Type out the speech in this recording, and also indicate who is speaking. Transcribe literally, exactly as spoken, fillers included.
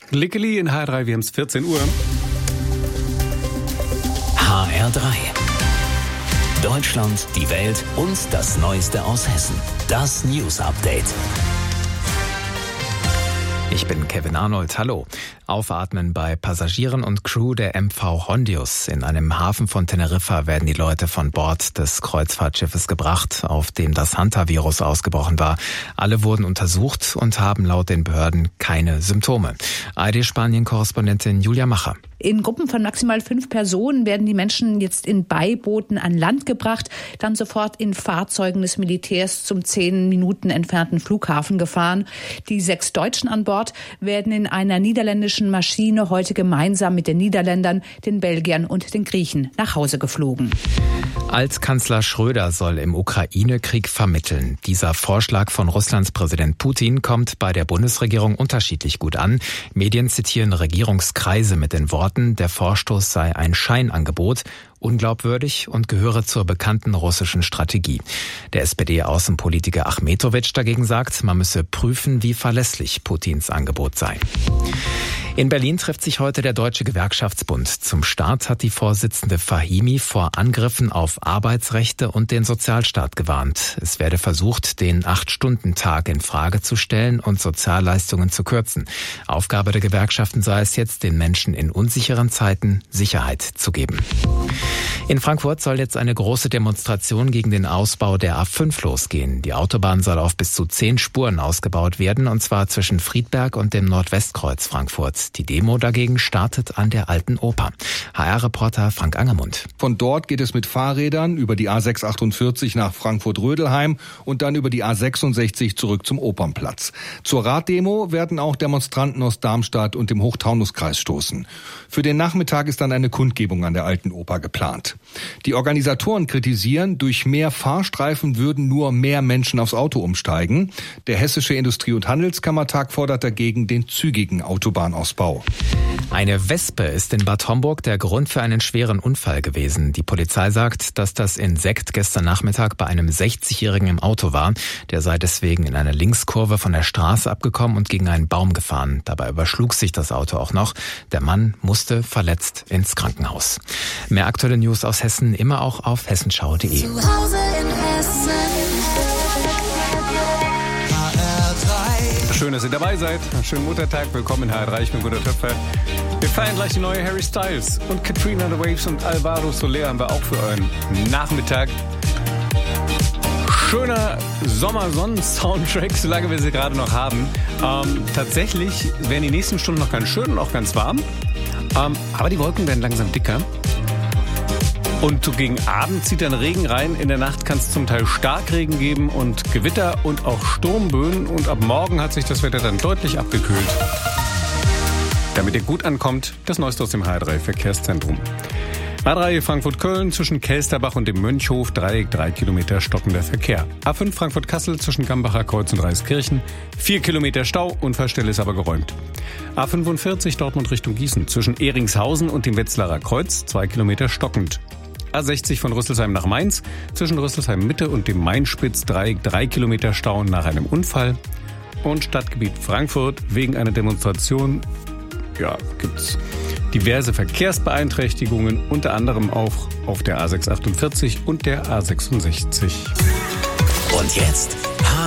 Speaker 1: Lickeli in H R drei, wir haben es vierzehn Uhr.
Speaker 2: H R drei. Deutschland, die Welt und das Neueste aus Hessen. Das News Update.
Speaker 3: Ich bin Kevin Arnold, hallo. Aufatmen bei Passagieren und Crew der M V Hondius. In einem Hafen von Teneriffa werden die Leute von Bord des Kreuzfahrtschiffes gebracht, auf dem das Hantavirus ausgebrochen war. Alle wurden untersucht und haben laut den Behörden keine Symptome. A R D-Spanien-Korrespondentin Julia Macher.
Speaker 4: In Gruppen von maximal fünf Personen werden die Menschen jetzt in Beibooten an Land gebracht, dann sofort in Fahrzeugen des Militärs zum zehn Minuten entfernten Flughafen gefahren. Die sechs Deutschen an Bord werden in einer niederländischen Maschine heute gemeinsam mit den Niederländern, den Belgiern und den Griechen nach Hause geflogen.
Speaker 3: Altkanzler Schröder soll im Ukraine-Krieg vermitteln. Dieser Vorschlag von Russlands Präsident Putin kommt bei der Bundesregierung unterschiedlich gut an. Medien zitieren Regierungskreise mit den Worten, der Vorstoß sei ein Scheinangebot, unglaubwürdig und gehöre zur bekannten russischen Strategie. Der S P D-Außenpolitiker Achmetowitsch dagegen sagt, man müsse prüfen, wie verlässlich Putins Angebot sei. In Berlin trifft sich heute der Deutsche Gewerkschaftsbund. Zum Start hat die Vorsitzende Fahimi vor Angriffen auf Arbeitsrechte und den Sozialstaat gewarnt. Es werde versucht, den Acht-Stunden-Tag in Frage zu stellen und Sozialleistungen zu kürzen. Aufgabe der Gewerkschaften sei es jetzt, den Menschen in unsicheren Zeiten Sicherheit zu geben. In Frankfurt soll jetzt eine große Demonstration gegen den Ausbau der A fünf losgehen. Die Autobahn soll auf bis zu zehn Spuren ausgebaut werden, und zwar zwischen Friedberg und dem Nordwestkreuz Frankfurts. Die Demo dagegen startet an der Alten Oper. H R-Reporter Frank Angermund.
Speaker 5: Von dort geht es mit Fahrrädern über die A sechs achtundvierzig nach Frankfurt-Rödelheim und dann über die A sechsundsechzig zurück zum Opernplatz. Zur Raddemo werden auch Demonstranten aus Darmstadt und dem Hochtaunuskreis stoßen. Für den Nachmittag ist dann eine Kundgebung an der Alten Oper geplant. Die Organisatoren kritisieren, durch mehr Fahrstreifen würden nur mehr Menschen aufs Auto umsteigen. Der Hessische Industrie- und Handelskammertag fordert dagegen den zügigen Autobahnausbau.
Speaker 3: Eine Wespe ist in Bad Homburg der Grund für einen schweren Unfall gewesen. Die Polizei sagt, dass das Insekt gestern Nachmittag bei einem sechzigjährigen im Auto war. Der sei deswegen in einer Linkskurve von der Straße abgekommen und gegen einen Baum gefahren. Dabei überschlug sich das Auto auch noch. Der Mann musste verletzt ins Krankenhaus. Mehr aktuelle News aus Hessen immer auch auf hessenschau punkt de.
Speaker 6: Zu Hause in Hessen. H R drei.
Speaker 1: Schön, dass ihr dabei seid. Schönen Muttertag. Willkommen in H R drei. Ich bin Gunnar Töpfer. Wir feiern gleich die neue Harry Styles. Und Katrina the Waves und Alvaro Soler haben wir auch für euren Nachmittag. Schöner Sommersonnen-Soundtrack, solange wir sie gerade noch haben. Ähm, tatsächlich werden die nächsten Stunden noch ganz schön und auch ganz warm. Ähm, aber die Wolken werden langsam dicker. Und so gegen Abend zieht dann Regen rein. In der Nacht kann es zum Teil Starkregen geben und Gewitter und auch Sturmböen. Und ab morgen hat sich das Wetter dann deutlich abgekühlt. Damit ihr gut ankommt, das Neueste aus dem H R drei Verkehrszentrum. A drei Frankfurt-Köln zwischen Kelsterbach und dem Mönchhof, Dreieck drei Kilometer stockender Verkehr. A fünf Frankfurt-Kassel zwischen Gambacher Kreuz und Reiskirchen, vier Kilometer Stau, Unfallstelle ist aber geräumt. A fünfundvierzig Dortmund Richtung Gießen zwischen Ehringshausen und dem Wetzlarer Kreuz, zwei Kilometer stockend. A sechzig von Rüsselsheim nach Mainz zwischen Rüsselsheim Mitte und dem Mainspitz, Dreieck drei Kilometer Stau nach einem Unfall. Und Stadtgebiet Frankfurt wegen einer Demonstration, ja, gibt's diverse Verkehrsbeeinträchtigungen, unter anderem auch auf der A sechs achtundvierzig und der A sechsundsechzig.
Speaker 2: Und jetzt